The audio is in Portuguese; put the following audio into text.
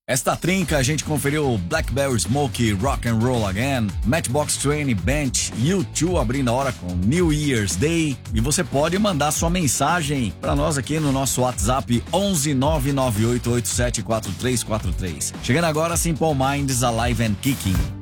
Esta trinca a gente conferiu Blackberry Smoke, Rock and Roll Again, Matchbox 20, Bench, U2 abrindo a hora com New Year's Day. E você pode mandar sua mensagem para nós aqui no nosso WhatsApp 11 998874343. Chegando agora, Simple Minds, Alive and Kicking.